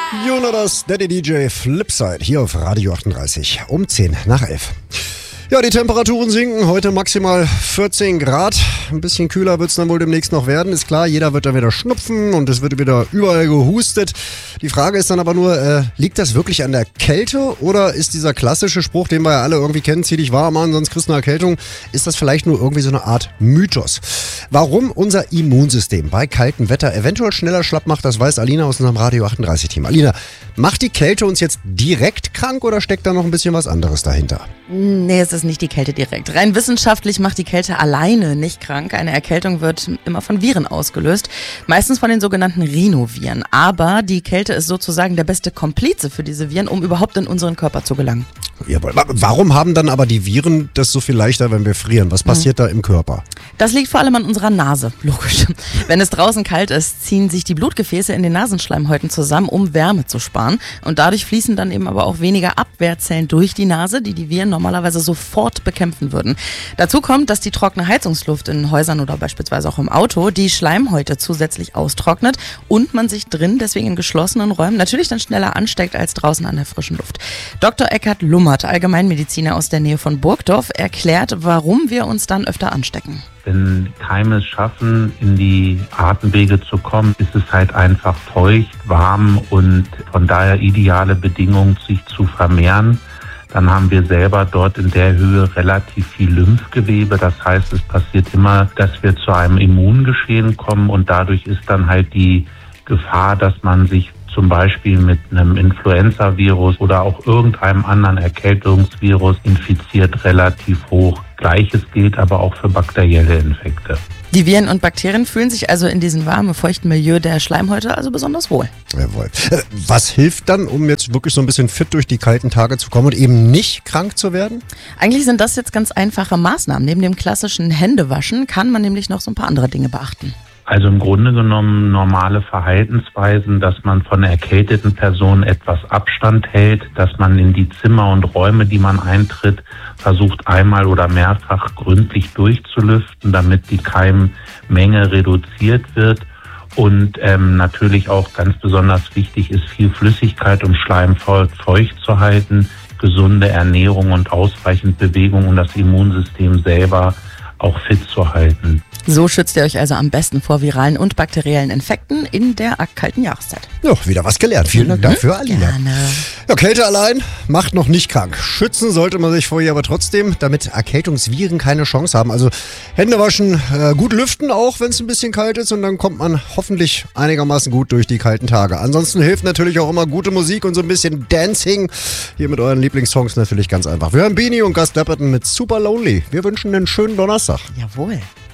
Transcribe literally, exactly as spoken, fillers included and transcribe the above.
Jonas, Daddy D J Flipside hier auf Radio achtunddreißig um zehn nach elf. Ja, die Temperaturen sinken, heute maximal vierzehn Grad. Ein bisschen kühler wird es dann wohl demnächst noch werden. Ist klar, jeder wird dann wieder schnupfen und es wird wieder überall gehustet. Die Frage ist dann aber nur, äh, liegt das wirklich an der Kälte oder ist dieser klassische Spruch, den wir ja alle irgendwie kennen, zieh dich warm an, sonst kriegst du eine Erkältung, ist das vielleicht nur irgendwie so eine Art Mythos? Warum unser Immunsystem bei kaltem Wetter eventuell schneller schlapp macht, das weiß Alina aus unserem Radio achtunddreißig Team. Alina, macht die Kälte uns jetzt direkt krank oder steckt da noch ein bisschen was anderes dahinter? Nee, es ist nicht die Kälte direkt. Rein wissenschaftlich macht die Kälte alleine nicht krank. Eine Erkältung wird immer von Viren ausgelöst, meistens von den sogenannten Rhinoviren. Aber die Kälte ist sozusagen der beste Komplize für diese Viren, um überhaupt in unseren Körper zu gelangen. Jawohl. Warum haben dann aber die Viren das so viel leichter, wenn wir frieren? Was passiert mhm. da im Körper? Das liegt vor allem an unserer Nase, logisch. Wenn es draußen kalt ist, ziehen sich die Blutgefäße in den Nasenschleimhäuten zusammen, um Wärme zu sparen. Und dadurch fließen dann eben aber auch weniger Abwehrzellen durch die Nase, die die Viren normalerweise sofort bekämpfen würden. Dazu kommt, dass die trockene Heizungsluft in Häusern oder beispielsweise auch im Auto die Schleimhäute zusätzlich austrocknet und man sich drin, deswegen in geschlossenen Räumen, natürlich dann schneller ansteckt als draußen an der frischen Luft. Doktor Eckhard Lummert, Allgemeinmediziner aus der Nähe von Burgdorf, erklärt, warum wir uns dann öfter anstecken. Wenn Keime es schaffen, in die Atemwege zu kommen, ist es halt einfach feucht, warm und von daher ideale Bedingungen, sich zu vermehren. Dann haben wir selber dort in der Höhe relativ viel Lymphgewebe. Das heißt, es passiert immer, dass wir zu einem Immungeschehen kommen und dadurch ist dann halt die Gefahr, dass man sich zum Beispiel mit einem Influenza-Virus oder auch irgendeinem anderen Erkältungsvirus infiziert, relativ hoch. Gleiches gilt aber auch für bakterielle Infekte. Die Viren und Bakterien fühlen sich also in diesem warmen, feuchten Milieu der Schleimhäute also besonders wohl. Jawohl. Was hilft dann, um jetzt wirklich so ein bisschen fit durch die kalten Tage zu kommen und eben nicht krank zu werden? Eigentlich sind das jetzt ganz einfache Maßnahmen. Neben dem klassischen Händewaschen kann man nämlich noch so ein paar andere Dinge beachten. Also im Grunde genommen normale Verhaltensweisen, dass man von erkälteten Personen etwas Abstand hält, dass man in die Zimmer und Räume, die man eintritt, versucht einmal oder mehrfach gründlich durchzulüften, damit die Keimmenge reduziert wird. Und ähm, natürlich auch ganz besonders wichtig ist viel Flüssigkeit, um Schleim feucht zu halten, gesunde Ernährung und ausreichend Bewegung, um das Immunsystem selber auch fit zu halten. So schützt ihr euch also am besten vor viralen und bakteriellen Infekten in der kalten Jahreszeit. Ja, wieder was gelernt. Vielen Dank mhm. dafür, Alina. Gerne. Ja, Kälte allein macht noch nicht krank. Schützen sollte man sich vor ihr aber trotzdem, damit Erkältungsviren keine Chance haben. Also Hände waschen, äh, gut lüften auch, wenn es ein bisschen kalt ist und dann kommt man hoffentlich einigermaßen gut durch die kalten Tage. Ansonsten hilft natürlich auch immer gute Musik und so ein bisschen Dancing. Hier mit euren Lieblingssongs natürlich ganz einfach. Wir hören Beanie und Gus Dapperton mit Super Lonely. Wir wünschen einen schönen Donnerstag. Jawohl.